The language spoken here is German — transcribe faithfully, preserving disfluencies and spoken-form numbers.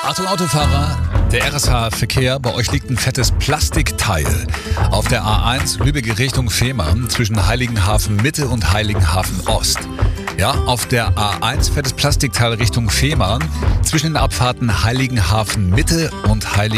Achtung Autofahrer, der R S H-Verkehr, bei euch liegt ein fettes Plastikteil auf der A eins Lübeck Richtung Fehmarn zwischen Heiligenhafen Mitte und Heiligenhafen Ost. Ja, auf der A eins fettes Plastikteil Richtung Fehmarn zwischen den Abfahrten Heiligenhafen Mitte und Heiligenhafen